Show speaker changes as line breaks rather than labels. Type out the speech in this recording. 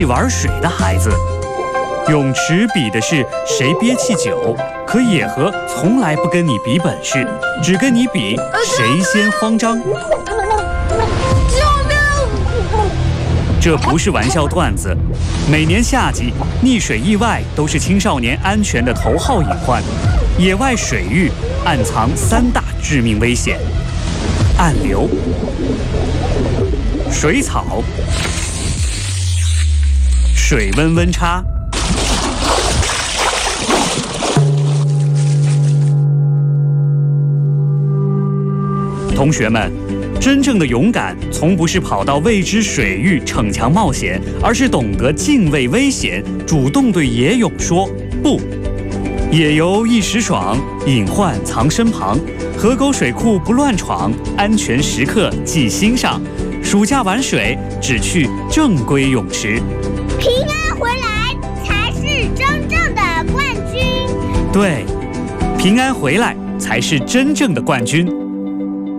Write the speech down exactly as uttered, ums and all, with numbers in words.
玩水的孩子。泳池比的是谁憋气久，可野河从来不跟你比本事，只跟你比谁先慌张。
救命！
这不是玩笑段子。每年夏季，溺水意外都是青少年安全的头号隐患。野外水域暗藏三大致命危险：暗流、水草、水温温差。同学们，真正的勇敢从不是跑到未知水域逞强冒险，而是懂得敬畏危险，主动对野泳说不。野游一时爽，隐患藏身旁。河沟水库不乱闯，安全时刻记心上。暑假玩水，只去正规泳池。
平安回来才是真正的冠军。
对，平安回来才是真正的冠军。